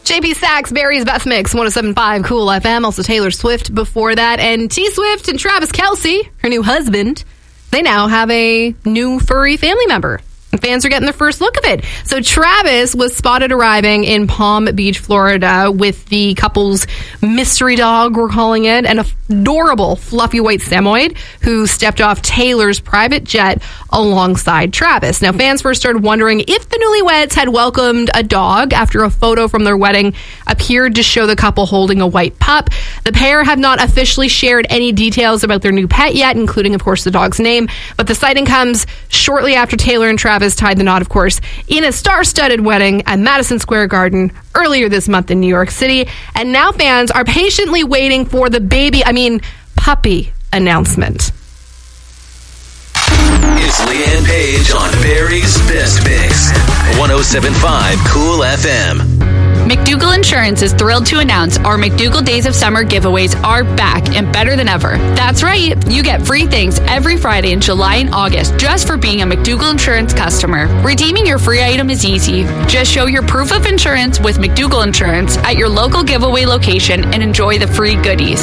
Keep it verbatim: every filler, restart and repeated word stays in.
J P Sachs, Barry's Best Mix, one oh seven point five Cool F M. Also Taylor Swift before that. And T Swift and Travis Kelce, her new husband, they now have a new furry family member. And fans are getting their first look of it. So Travis was spotted arriving in Palm Beach, Florida with the couple's mystery dog, we're calling it, an adorable fluffy white Samoyed who stepped off Taylor's private jet alongside Travis. Now, fans first started wondering if the newlyweds had welcomed a dog after a photo from their wedding appeared to show the couple holding a white pup. The pair have not officially shared any details about their new pet yet, including, of course, the dog's name. But the sighting comes shortly after Taylor and Travis tied the knot, of course, in a star-studded wedding at Madison Square Garden earlier this month in New York City. And now fans are patiently waiting for the baby, I mean, puppy announcement. It's Leanne Page on Barry's Best Mix, one oh seven point five Cool F M. McDougall Insurance is thrilled to announce our McDougall Days of Summer giveaways are back and better than ever. That's right, you get free things every Friday in July and August just for being a McDougall Insurance customer. Redeeming your free item is easy. Just show your proof of insurance with McDougall Insurance at your local giveaway location and enjoy the free goodies.